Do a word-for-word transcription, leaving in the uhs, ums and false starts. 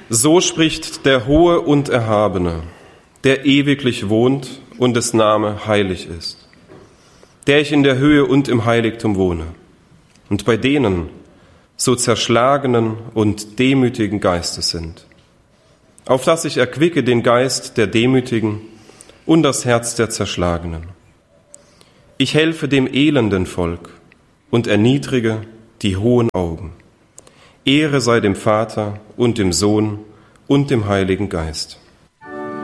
So spricht der Hohe und Erhabene, der ewiglich wohnt und des Name heilig ist, der ich in der Höhe und im Heiligtum wohne, und bei denen so zerschlagenen und demütigen Geistes sind, auf dass ich erquicke den Geist der Demütigen und das Herz der Zerschlagenen. Ich helfe dem elenden Volk und erniedrige die hohen Augen. Ehre sei dem Vater und dem Sohn und dem Heiligen Geist.